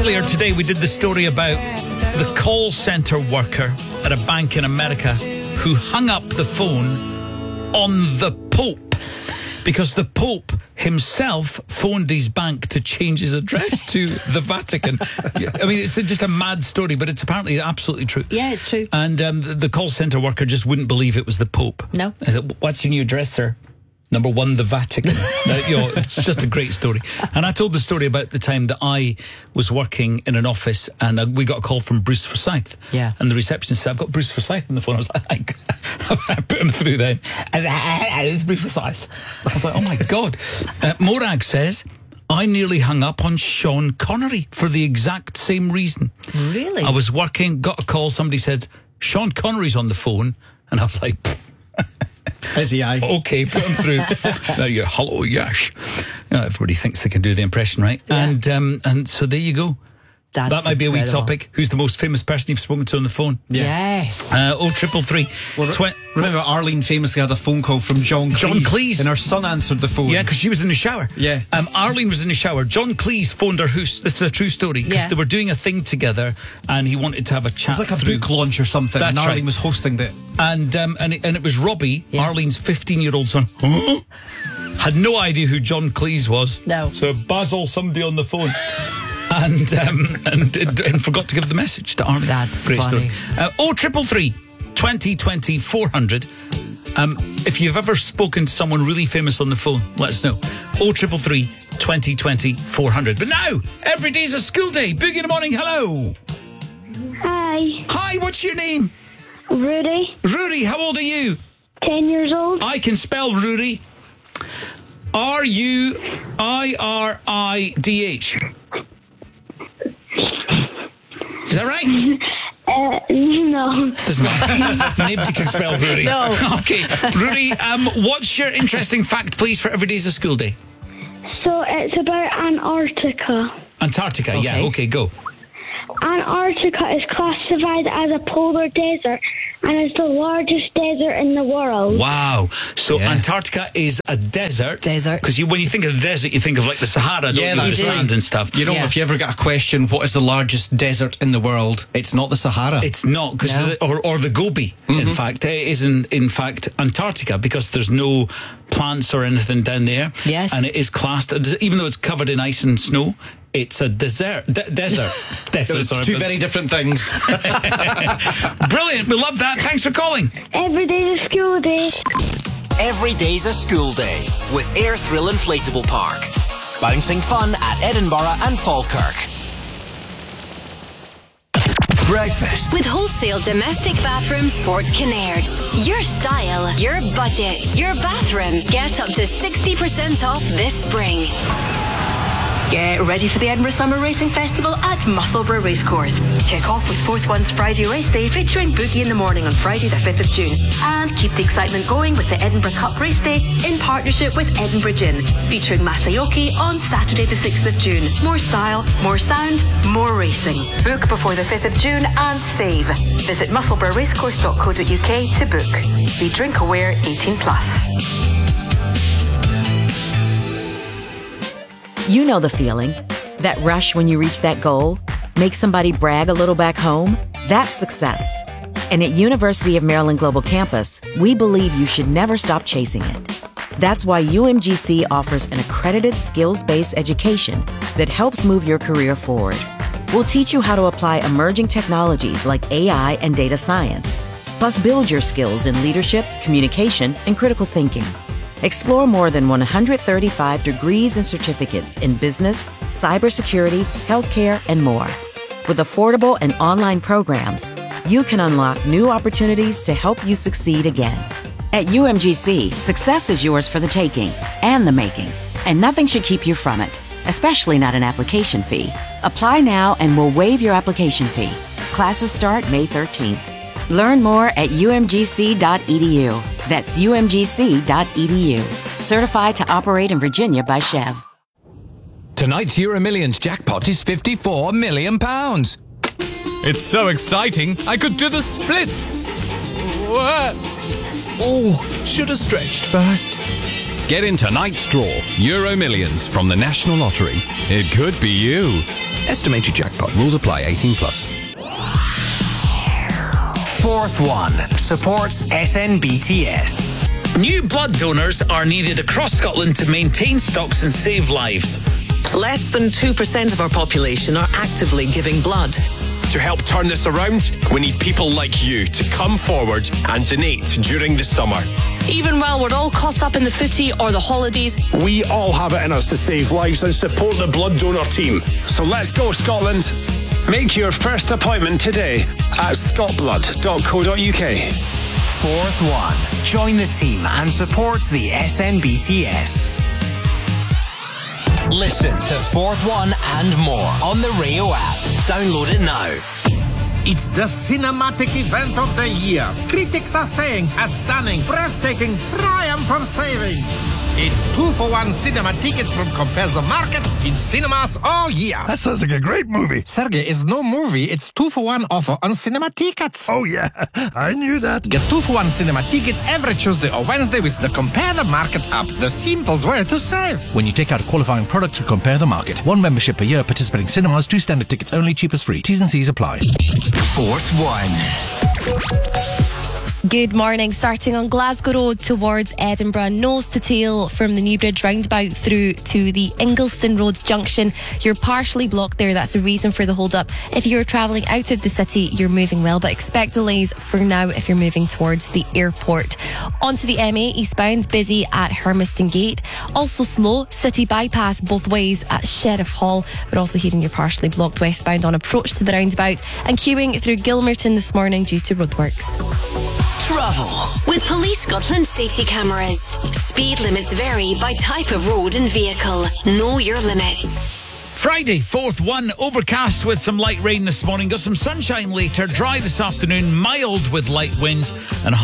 Earlier today, we did the story about the call centre worker at a bank in America who hung up the phone on the Pope because the Pope himself phoned his bank to change his address to the Vatican. I mean, it's just a mad story, but it's apparently absolutely true. Yeah, it's true. And the call centre worker just wouldn't believe it was the Pope. No. I said, what's your new address, sir? Number 1, the Vatican. It's just a great story. And I told the story about the time that I was working in an office and we got a call from Bruce Forsyth. Yeah. And the receptionist said, I've got Bruce Forsyth on the phone. I was like, I put him through then. It's Bruce Forsyth. I was like, oh my God. Morag says, I nearly hung up on Sean Connery for the exact same reason. Really? I was working, got a call, somebody said, Sean Connery's on the phone. And I was like, Is he? Okay, put him through. Now you're hello, Yash. Everybody thinks they can do the impression, right? Yeah. And so there you go. That might be a wee topic. Who's the most famous person you've spoken to on the phone? Yeah. Yes. 0333. Well, remember, Arlene famously had a phone call from John Cleese. And her son answered the phone. Yeah, because she was in the shower. Yeah. Arlene was in the shower. John Cleese phoned her house. This is a true story. Because they were doing a thing together and he wanted to have a chat. It was like a book launch or something. That's and Arlene right. was hosting it. And it was Robbie, Arlene's 15-year-old son. Had no idea who John Cleese was. No. So Basil, somebody on the phone. and forgot to give the message to Arlene. That's great funny. story. 0333 2020 400. If you've ever spoken to someone really famous on the phone, let us know. 0333 2020 400. But now, every day's a school day. Boogie in the morning. Hello. Hi, Hi. What's your name? Rudy, Rudy. How old are you? 10 years old. I can spell Rudy. Ruridh. Is that right? No. Doesn't matter. Nobody can spell Rudy. No. Okay, Rudy, what's your interesting fact, please, for every day's a school day? So it's about Antarctica. Antarctica, yeah, okay, go. Antarctica is classified as a polar desert and is the largest desert in the world. Wow. So Antarctica is a desert. Because when you think of the desert, you think of like the Sahara, don't you? That's The sand and stuff. You know, if you ever get a question, what is the largest desert in the world? It's not the Sahara. It's not, because or the Gobi, in fact. It is in fact Antarctica, because there's no plants or anything down there. Yes. And it is classed, even though it's covered in ice and snow, it's a desert. Desert. Two very different things. Brilliant. We love that. Thanks for calling. Every day is a school day. Every day's a school day with Air Thrill Inflatable Park. Bouncing fun at Edinburgh and Falkirk. Breakfast with wholesale domestic bathrooms Fort Kinnaird. Your style, your budget, your bathroom. Get up to 60% off this spring. Get ready for the Edinburgh Summer Racing Festival at Musselburgh Racecourse. Kick off with Fourth One's Friday race day featuring Boogie in the Morning on Friday the 5th of June. And keep the excitement going with the Edinburgh Cup race day in partnership with Edinburgh Gin, featuring Masayoki on Saturday the 6th of June. More style, more sound, more racing. Book before the 5th of June and save. Visit musselburghracecourse.co.uk to book. Be drink aware 18 plus. You know the feeling. That rush when you reach that goal? Make somebody brag a little back home? That's success. And at University of Maryland Global Campus, we believe you should never stop chasing it. That's why UMGC offers an accredited skills-based education that helps move your career forward. We'll teach you how to apply emerging technologies like AI and data science, plus build your skills in leadership, communication, and critical thinking. Explore more than 135 degrees and certificates in business, cybersecurity, healthcare, and more. With affordable and online programs, you can unlock new opportunities to help you succeed again. At UMGC, success is yours for the taking and the making, and nothing should keep you from it, especially not an application fee. Apply now and we'll waive your application fee. Classes start May 13th. Learn more at umgc.edu. That's umgc.edu. Certified to operate in Virginia by Chev. Tonight's Euro Millions jackpot is £54 million. It's so exciting, I could do the splits. Oh, should have stretched first. Get in tonight's draw, Euro Millions from the National Lottery. It could be you. Estimated jackpot. Rules apply. 18 plus. Fourth one supports SNBTS. New blood donors are needed across Scotland to maintain stocks and save lives. Less than 2% of our population are actively giving blood. To help turn this around, we need people like you to come forward and donate during the summer. Even while we're all caught up in the footy or the holidays, we all have it in us to save lives and support the blood donor team. So let's go, Scotland. Make your first appointment today at scotblood.co.uk. Fourth one. Join the team and support the SNBTS. Listen to Fourth One and more on the Rio app. Download it now. It's the cinematic event of the year. Critics are saying a stunning, breathtaking triumph of savings. It's 2-for-1 cinema tickets from Compare the Market in cinemas all year. That sounds like a great movie. Sergey, it's no movie. It's 2-for-1 offer on cinema tickets. Oh, yeah. I knew that. Get 2-for-1 cinema tickets every Tuesday or Wednesday with the Compare the Market app. The simplest way to save. When you take out a qualifying product to Compare the Market. 1 membership per year, participating cinemas, 2 standard tickets only, cheapest free. T's and C's apply. Fourth one. Good morning. Starting on Glasgow Road towards Edinburgh, nose to tail from the Newbridge roundabout through to the Ingliston Road junction. You're partially blocked there. That's the reason for the hold up. If you're travelling out of the city, you're moving well, but expect delays for now if you're moving towards the airport. Onto the M8 eastbound, busy at Hermiston Gate. Also slow, city bypass both ways at Sheriff Hall. We're also hearing you're partially blocked westbound on approach to the roundabout and queuing through Gilmerton this morning due to roadworks. Travel with Police Scotland safety cameras. Speed limits vary by type of road and vehicle. Know your limits. Friday, 4th one, overcast with some light rain this morning. Got some sunshine later, dry this afternoon, mild with light winds and